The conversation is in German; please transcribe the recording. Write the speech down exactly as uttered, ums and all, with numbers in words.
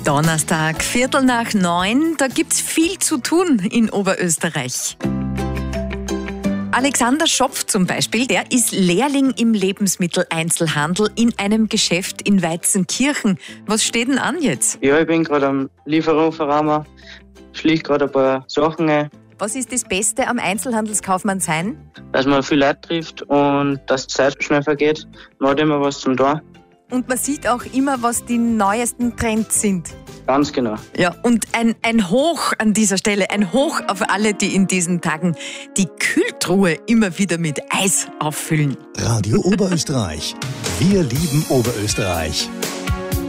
Donnerstag, Viertel nach neun, da gibt's viel zu tun in Oberösterreich. Alexander Schopf zum Beispiel, der ist Lehrling im Lebensmitteleinzelhandel in einem Geschäft in Weizenkirchen. Was steht denn an jetzt? Ja, ich bin gerade am Lieferungsrahmen, schließe gerade ein paar Sachen ein. Was ist das Beste am Einzelhandelskaufmann sein? Dass man viel Leute trifft und dass die Zeit schnell vergeht. Man hat immer was zum Tun. Und man sieht auch immer, was die neuesten Trends sind. Ganz genau. Ja, und ein, ein Hoch an dieser Stelle, ein Hoch auf alle, die in diesen Tagen die Kühltruhe immer wieder mit Eis auffüllen. Radio Oberösterreich. Wir lieben Oberösterreich.